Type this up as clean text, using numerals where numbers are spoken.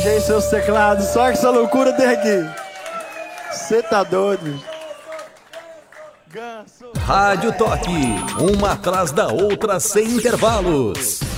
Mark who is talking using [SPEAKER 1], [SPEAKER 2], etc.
[SPEAKER 1] Tem seus teclados, só que essa loucura tem aqui. Você tá doido?
[SPEAKER 2] Rádio Toque, uma atrás da outra sem intervalos.